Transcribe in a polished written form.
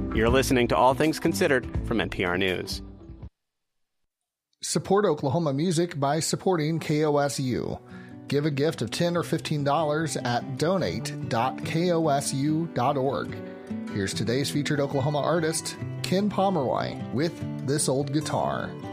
You're listening to All Things Considered from NPR News. Support Oklahoma music by supporting KOSU. Give a gift of $10 or $15 at donate.kosu.org. Here's today's featured Oklahoma artist, Ken Pomeroy, with This Old Guitar.